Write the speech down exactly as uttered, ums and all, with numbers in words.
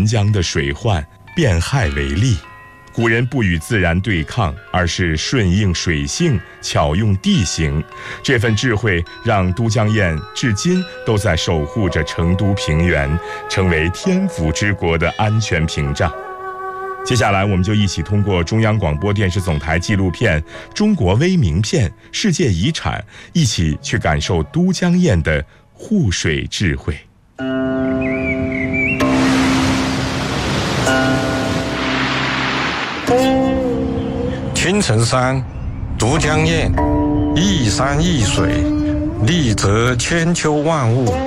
江的水患，变害为利。古人不与自然对抗，而是顺应水性，巧用地形。这份智慧让都江堰至今都在守护着成都平原，成为天府之国的安全屏障。接下来，我们就一起通过中央广播电视总台纪录片《中国微名片：世界遗产》，一起去感受都江堰的护水智慧。 青城山，都江堰，一山一水，利泽千秋万物。